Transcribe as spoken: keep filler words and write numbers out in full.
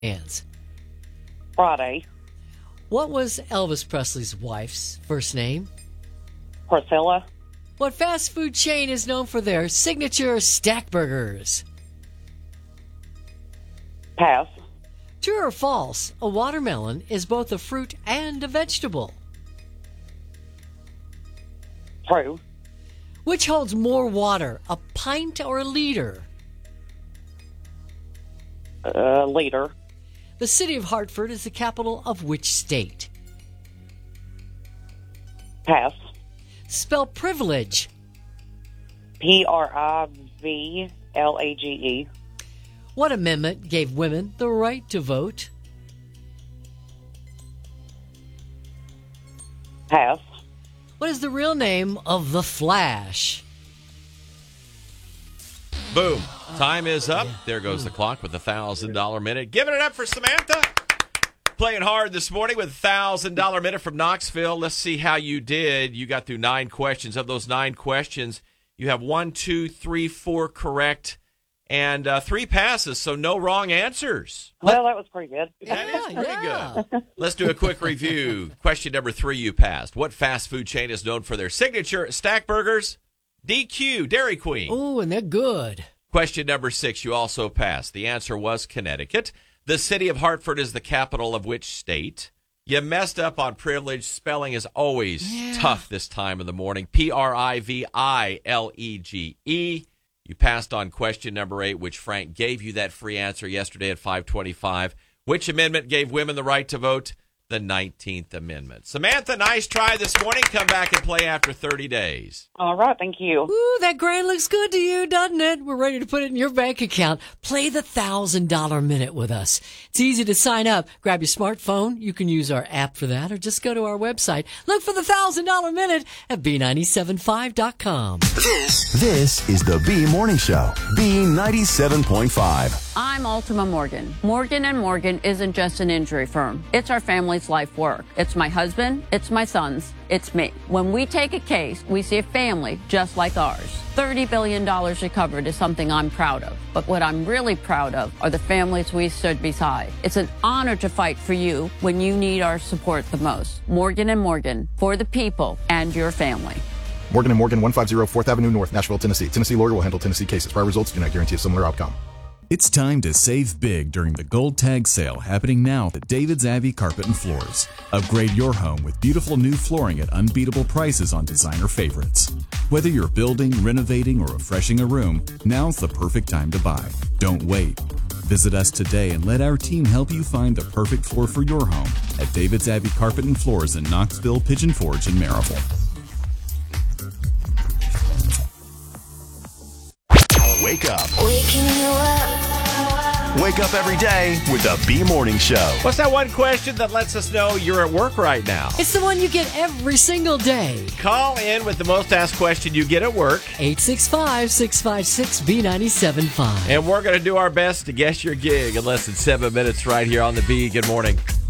hands. Friday. What was Elvis Presley's wife's first name? Priscilla. What fast food chain is known for their signature stack burgers? Pass. True or false, a watermelon is both a fruit and a vegetable? True. Which holds more water, a pint or a liter? Uh, leader. The city of Hartford is the capital of which state? Pass. Spell privilege. P R I V L A G E. What amendment gave women the right to vote? Pass. What is the real name of the Flash? Boom. Time is up. There goes the clock with the one thousand dollars minute. Giving it up for Samantha. Playing hard this morning with a one thousand dollars minute from Knoxville. Let's see how you did. You got through nine questions. Of those nine questions, you have one, two, three, four correct, and uh, three passes, so no wrong answers. Well, that was pretty good. That is pretty yeah. good. Let's do a quick review. Question number three, you passed. What fast food chain is known for their signature stack burgers? D Q, Dairy Queen. Oh, and they're good. Question number six, you also passed. The answer was Connecticut. The city of Hartford is the capital of which state? You messed up on privilege. Spelling is always Yeah. tough this time of the morning. P R I V I L E G E. You passed on question number eight, which Frank gave you that free answer yesterday at five twenty-five. Which amendment gave women the right to vote? The nineteenth Amendment. Samantha, nice try this morning. Come back and play after thirty days. All right, thank you. Ooh, that grind looks good to you, doesn't it? We're ready to put it in your bank account. Play the one thousand dollars minute with us. It's easy to sign up. Grab your smartphone. You can use our app for that, or just go to our website. Look for the one thousand dollars minute at B nine seven five dot com. This, this is the B Morning Show. B ninety-seven point five. I'm Ultima Morgan. Morgan and Morgan isn't just an injury firm. It's our family's life work. It's my husband, it's my sons, it's me. When we take a case, we see a family just like ours. thirty billion dollars recovered is something I'm proud of. But what I'm really proud of are the families we stood beside. It's an honor to fight for you when you need our support the most. Morgan and Morgan, for the people and your family. Morgan and Morgan, one fifty fourth Avenue North, Nashville, Tennessee. Tennessee lawyer will handle Tennessee cases. Prior results do not guarantee a similar outcome. It's time to save big during the Gold Tag sale happening now at David's Abbey Carpet and Floors. Upgrade your home with beautiful new flooring at unbeatable prices on designer favorites. Whether you're building, renovating, or refreshing a room, now's the perfect time to buy. Don't wait. Visit us today and let our team help you find the perfect floor for your home at David's Abbey Carpet and Floors in Knoxville, Pigeon Forge, and Maryville. Wake up. Waking you up. Wake up every day with the B Morning Show. What's that one question that lets us know you're at work right now? It's the one you get every single day. Call in with the most asked question you get at work. eight six five, six five six, B nine seven five. And we're going to do our best to guess your gig in less than seven minutes right here on the B. Good morning.